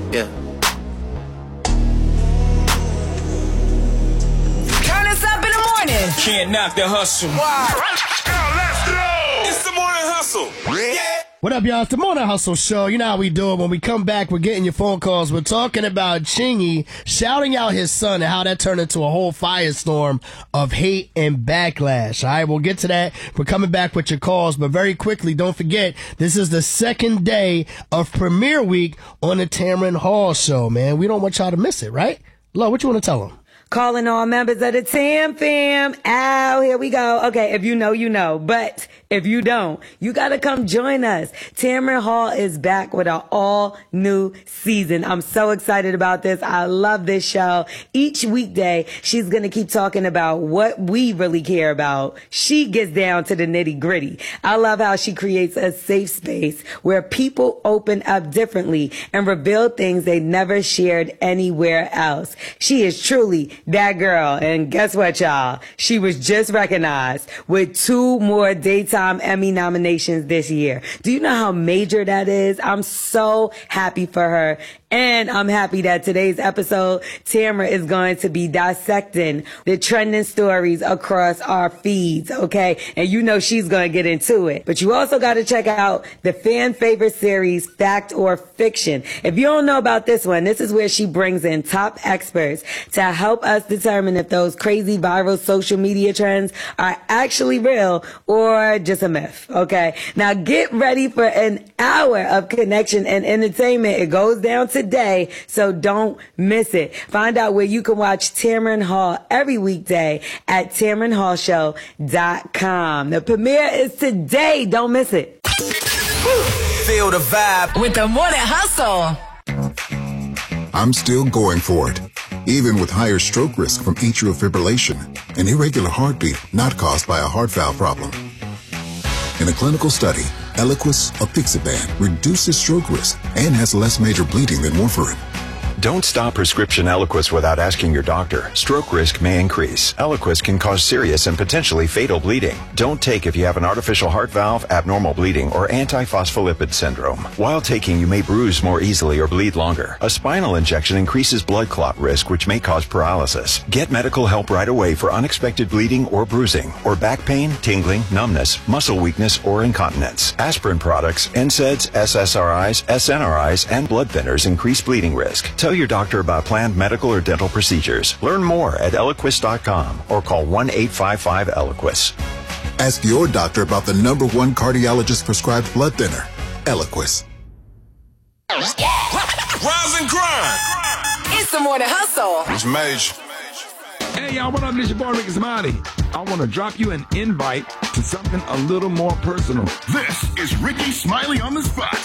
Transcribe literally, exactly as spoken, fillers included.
Yeah. Turn us up in the morning. Can't knock the hustle. Wow. Let's go. It's the morning hustle. Yeah. What up, y'all? It's the Morning Hustle Show. You know how we do it. When we come back, we're getting your phone calls. We're talking about Chingy shouting out his son and how that turned into a whole firestorm of hate and backlash. All right, we'll get to that. We're coming back with your calls. But very quickly, don't forget, this is the second day of premiere week on the Tamron Hall Show, man. We don't want y'all to miss it, right? Lo, what you want to tell them? Calling all members of the Tam Fam. Ow, here we go. Okay, if you know, you know. But if you don't, you got to come join us. Tamron Hall is back with an all-new season. I'm so excited about this. I love this show. Each weekday, she's going to keep talking about what we really care about. She gets down to the nitty-gritty. I love how she creates a safe space where people open up differently and reveal things they never shared anywhere else. She is truly that girl. And guess what, y'all? She was just recognized with two more Daytime Emmy nominations this year. Do you know how major that is? I'm so happy for her. And I'm happy that today's episode, Tamra is going to be dissecting the trending stories across our feeds, okay? And you know she's going to get into it. But you also got to check out the fan favorite series, Fact or Fiction. If you don't know about this one, this is where she brings in top experts to help us determine if those crazy viral social media trends are actually real or just a myth, okay? Now get ready for an hour of connection and entertainment. It goes down today, so don't miss it. Find out where you can watch Tamron Hall every weekday at tamron hall show dot com. The premiere is today. Don't miss it. Feel the vibe with the Morning Hustle. I'm still going for it, even with higher stroke risk from atrial fibrillation, an irregular heartbeat not caused by a heart valve problem. In a clinical study, Eliquis apixaban reduces stroke risk and has less major bleeding than warfarin. Don't stop prescription Eliquis without asking your doctor. Stroke risk may increase. Eliquis can cause serious and potentially fatal bleeding. Don't take if you have an artificial heart valve, abnormal bleeding, or antiphospholipid syndrome. While taking, you may bruise more easily or bleed longer. A spinal injection increases blood clot risk, which may cause paralysis. Get medical help right away for unexpected bleeding or bruising, or back pain, tingling, numbness, muscle weakness, or incontinence. Aspirin products, N SAIDs, S S R Is, S N R Is, and blood thinners increase bleeding risk. Tell your doctor about planned medical or dental procedures. Learn more at eliquis dot com or call one eight five five Eliquis. Ask your doctor about the number one cardiologist prescribed blood thinner, Eliquis. Rise and grind. It's the Morning Hustle. It's major. Hey, y'all, what up? This your boy, Ricky Smiley. I want to drop you an invite to something a little more personal. This is Ricky Smiley on the Spot.